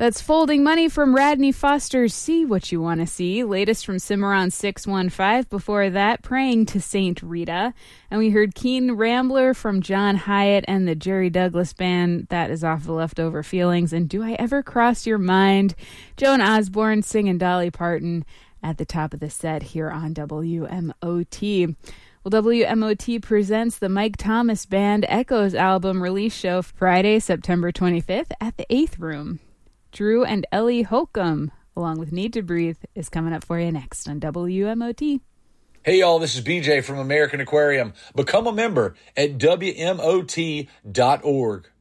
That's Folding Money from Radney Foster's See What You Want to See. Latest from Cimarron 615. Before that, Praying to Saint Rita. And we heard Keen Rambler from John Hyatt and the Jerry Douglas Band. That is off the Leftover Feelings. And Do I Ever Cross Your Mind? Joan Osborne singing Dolly Parton at the top of the set here on WMOT. Well, WMOT presents the Mike Thomas Band Echoes album release show Friday, September 25th at the 8th Room. Drew and Ellie Holcomb, along with Need to Breathe, is coming up for you next on WMOT. Hey, y'all, this is BJ from American Aquarium. Become a member at WMOT.org.